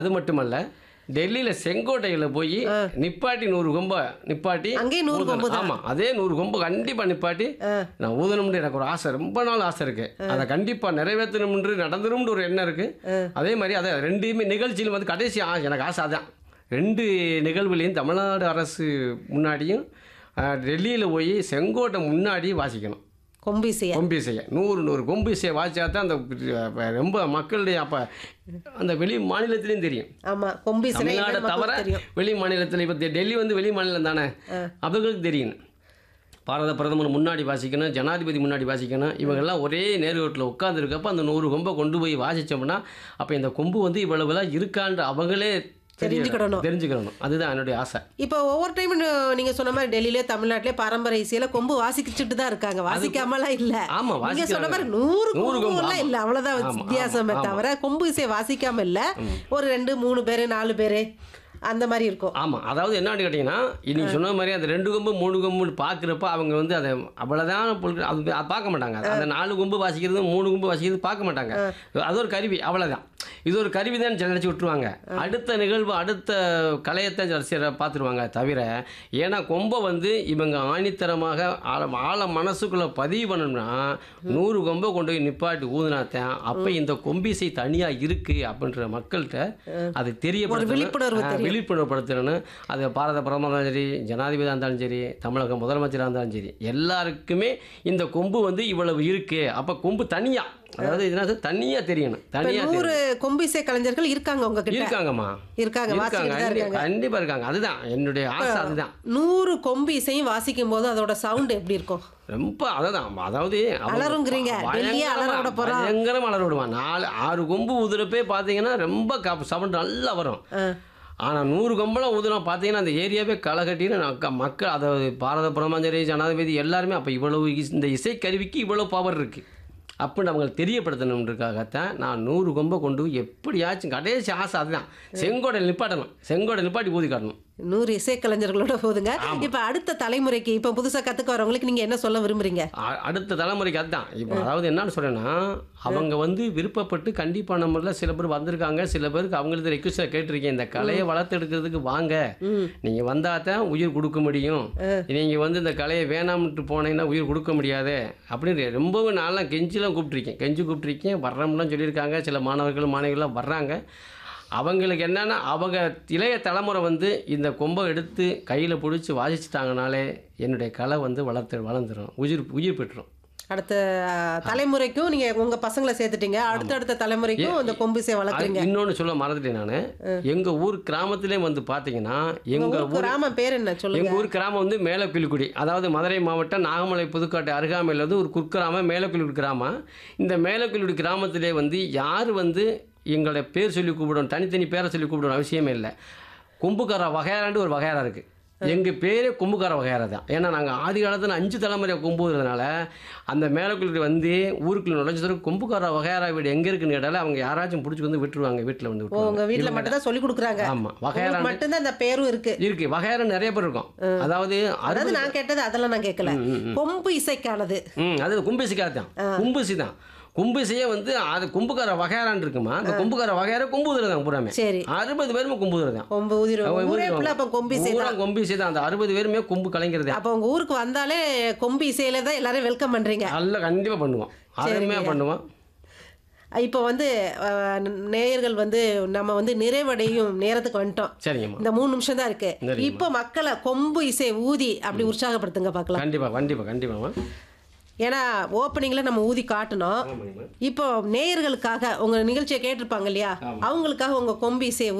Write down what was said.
அது மட்டுமல்ல, டெல்லியில செங்கோட்டையில போய் நிப்பாட்டி 100 கொம்ப நிப்பாட்டி அங்கேயும் 100 கொம்பு தான். ஆமா, அதே 100 கொம்பு கண்டிப்பா நிப்பாட்டி நான் ஊதணும்னு எனக்கு ஒரு ஆசை, ரொம்ப நாள் ஆசை இருக்கு. அதை கண்டிப்பா நிறைவேற்றணும்னு நடந்துரும்னு ஒரு எண்ணம் இருக்கு. அதே மாதிரி அதை ரெண்டுமே நிகழ்ச்சியில் வந்து கடைசி எனக்கு ஆசை அதான். 2 நிகழ்வுலையும் தமிழ்நாடு அரசு முன்னாடியும் டெல்லியில் போய் செங்கோட்டை முன்னாடி வாசிக்கணும். கொம்பு இசையா? கொம்பு இசையை 100 கொம்பு இசையை வாசிச்சா தான் அந்த ரொம்ப மக்களுடைய அப்போ அந்த வெளி மாநிலத்திலையும் தெரியும். ஆமா, கொம்பு இசை தமிழ்நாடு தவிர வெளி மாநிலத்தில் இப்போ டெல்லி வந்து வெளி மாநிலம் தானே, அவங்களுக்கு தெரியும். பாரத பிரதமர் முன்னாடி வாசிக்கணும், ஜனாதிபதி முன்னாடி வாசிக்கணும். இவங்கெல்லாம் ஒரே நேர்கோட்டில் உட்காந்துருக்கப்போ அந்த 100 கொம்பை கொண்டு போய் வாசித்தோம்னா அப்போ இந்த கொம்பு வந்து இவ்வளவுலாம் இருக்கான்ற அவங்களே தெரிஞ்சுக்கணும். அதுதான் என்னுடைய ஆசை. இப்போ ஒவ்வொரு டைம் நீங்க சொன்ன மாதிரி டெல்லியிலே தமிழ்நாட்டிலே பாரம்பரிய இசையில கொம்பு வாசிச்சுட்டு தான் இருக்காங்க, வாசிக்காமலாம் இல்ல. ஆமா, நீங்க சொன்ன மாதிரி 100 கொம்புலாம் இல்ல, அவ்வளவுதான் வித்தியாசமே தவிர கொம்பு இசை வாசிக்காம இல்ல. ஒரு 2 3 பேரு 4 பேரு அந்த மாதிரி இருக்கும். ஆமாம், அதாவது என்னன்னு கேட்டிங்கன்னா, இன்னைக்கு சொன்ன மாதிரி அந்த 2 கொம்பு 3 கொம்பு பார்க்குறப்ப அவங்க வந்து அதை அவ்வளோதான் பொருட்கள் அது பார்க்க மாட்டாங்க. அந்த 4 கொம்பு வாசிக்கிறது 3 கொம்பு வாசிக்கிறது பார்க்க மாட்டாங்க. அது ஒரு கருவி, அவ்வளோதான். இது ஒரு கருவி தான் நினச்சி விட்டுருவாங்க. அடுத்த நிகழ்வு அடுத்த கலையத்தை பார்த்துருவாங்க தவிர, ஏன்னா கொம்பை வந்து இவங்க ஆணித்தரமாக ஆழ மனசுக்குள்ளே பதிவு பண்ணணும்னா 100 கொம்பை கொண்டு போய் நிப்பாட்டி ஊதுனாத்தான் அப்போ இந்த கொம்பிசை தனியாக இருக்குது அப்படின்ற மக்கள்கிட்ட அது தெரியப்படுத்த விழிப்புணர்வுப்படுத்தணும். அது பாரத பிரதமராக இருந்தாலும் சரி, ஜனாதிபதியாக இருந்தாலும் சரி, தமிழக முதலமைச்சராக இருந்தாலும் சரி, எல்லாருக்குமே இந்த கொம்பு வந்து இவ்வளவு இருக்கு. அப்போ கொம்பு தனியா, அதாவது இதனால தனியா தெரியணும். தனியா 100 கொம்பு இசை கலைஞர்கள் இருக்காங்க உங்ககிட்ட? இருக்காங்கம்மா, கண்டிப்பா இருக்காங்க. அதுதான் என்னுடைய ஆசை. அதுதான் 100 கொம்பு இசையும் வாசிக்கும் போது அதோட சவுண்ட் எப்படி இருக்கும்? ரொம்ப அதான், அதாவது அலறுங்கிறீங்க, பயங்கரம் அலற விடுவான். 4 கொம்பு ஊதுறப்பே பார்த்தீங்கன்னா ரொம்ப சவுண்ட் நல்லா வரும். ஆனால் 100 கொம்பெல்லாம் ஊதுனா பார்த்தீங்கன்னா அந்த ஏரியாவே களை கட்டின்னு மக்கள், அதாவது பாரத பிரதமர் ஜனாதிபதி எல்லாருமே அப்போ இவ்வளவு இந்த இசைக்கருவிக்கு இவ்வளோ பவர் இருக்குது அப்படின்னு அவங்களுக்கு தெரியப்படுத்தணுன்றதுக்காகத்தான் நான் 100 கொம்பை கொண்டு எப்படியாச்சும் கடைசி ஆசை அதுதான். செங்கோடை நிப்பாட்டணும், செங்கோடை நிப்பாட்டி ஊதி காட்டணும். 100 இசைக்கலைஞர்களோட போதுங்க. இப்போ அடுத்த தலைமுறைக்கு, இப்போ புதுசாக கற்றுக்க வரவங்களுக்கு நீங்கள் என்ன சொல்ல விரும்புகிறீங்க? அடுத்த தலைமுறைக்கு அதுதான். இப்போ அதாவது என்னன்னு சொல்கிறேன்னா, அவங்க வந்து விருப்பப்பட்டு கண்டிப்பாக நம்மள சில பேர் வந்திருக்காங்க, சில பேருக்கு அவங்களுக்கு ரெக்வஸ்ட்டை கேட்டிருக்கேன், இந்த கலையை வளர்த்தெடுக்கிறதுக்கு வாங்க, நீங்கள் வந்தால் தான் உயிர் கொடுக்க முடியும், நீங்கள் வந்து இந்த கலையை வேணாம்ட்டு போனீங்கன்னா உயிர் கொடுக்க முடியாது அப்படின்னு ரொம்பவும் நான்லாம் கெஞ்சி கூப்பிட்ருக்கேன். வர்றோம்லாம் சொல்லியிருக்காங்க. சில மாணவர்கள்லாம் வர்றாங்க. அவங்களுக்கு என்னென்னா, அவங்க இளைய தலைமுறை வந்து இந்த கொம்பை எடுத்து கையில் பிடிச்சி வாசிச்சிட்டாங்கனாலே என்னுடைய கலை வந்து வளர்ந்துடும், உயிர் பெற்றுரும். அடுத்த தலைமுறைக்கும் நீங்கள் உங்கள் பசங்களை சேர்த்துட்டீங்க, அடுத்த தலைமுறைக்கும் இந்த கொம்பு இசை வளர்க்குறீங்க. இன்னொன்று சொல்ல மறந்துட்டேன் நான். எங்கள் ஊர் கிராமத்திலே வந்து பார்த்தீங்கன்னா, எங்கள் ஊர் கிராமம் பேர் என்ன சொல்லுங்கள்? எங்கள் ஊர் கிராமம் வந்து மேலக்கிளிக்குடி, அதாவது மதுரை மாவட்டம் நாகமலை புதுக்காட்டு அருகாமையில் வந்து ஒரு குக்கிராமம் மேலக்கிளிக்குடி கிராமம். இந்த மேலக்கிளிக்குடி கிராமத்திலே வந்து யார் வந்து எங்களுடைய பேர் சொல்லி கூப்பிடணும், தனித்தனி பேரை சொல்லி கூப்பிடணும் அவசியமே இல்லை. கொம்புக்கார வகையாராண்டு ஒரு வகையாரா இருக்குது. எங்கள் பேரே கொம்புக்கார வகையாரா தான். ஏன்னா நாங்கள் ஆதி காலத்தில் 5 தலைமுறை கொம்புறதுனால அந்த மேலக்குள்ளி வந்து ஊருக்குள்ள நுழைஞ்சது கொம்புக்கார வகையாரா வீடு எங்கே இருக்குன்னு கேட்டால அவங்க யாராச்சும் பிடிச்சி வந்து விட்டுருவாங்க, வீட்டில் வந்து விட்டுருவாங்க. உங்கள் வீட்டில் மட்டும் தான் சொல்லி கொடுக்குறாங்க? ஆமாம், வகையாரா மட்டும்தான் அந்த பேரும் இருக்குது. வகையாரா நிறைய பேர் இருக்கும். அதாவது நான் கேட்டது அதெல்லாம் நான் கேட்கல, கொம்பு இசைக்கானது. அது கொம்பு இசைக்காக தான், கொம்பு இசை தான். கொம்பு இசையே வந்து அது கொம்புக்கார வகையாரான் இருக்குமா, அந்த கொம்புக்கார வகையார கொம்பு ஊதுறதான் பூராமே. சரி, 60 பேருமே கொம்பு ஊதுறதான். கொம்பு இசை தான். அந்த 60 பேருமே கொம்பு கலைஞர். அப்போ உங்க ஊருக்கு வந்தாலே கொம்பு இசையில தான் எல்லாரும் வெல்கம் பண்றீங்க? நல்ல கண்டிப்பா பண்ணுவோம், அருமையாக பண்ணுவோம். இப்போ வந்து நேயர்கள் வந்து நம்ம வந்து நிறைவடையும் நேரத்துக்கு வந்துட்டோம். சரிங்கம்மா, இந்த 3 நிமிஷம் தான் இருக்கு. இப்போ மக்களை கொம்பு இசை ஊதி அப்படி உற்சாகப்படுத்துங்க பார்க்கலாம். கண்டிப்பா. ஏன்னா ஓப்பனிங்கில் நம்ம ஊதி காட்டணும். இப்போ நேயர்களுக்காக உங்கள் நிகழ்ச்சியை கேட்டிருப்பாங்க இல்லையா, அவங்களுக்காக உங்கள் கொம்பு இசையை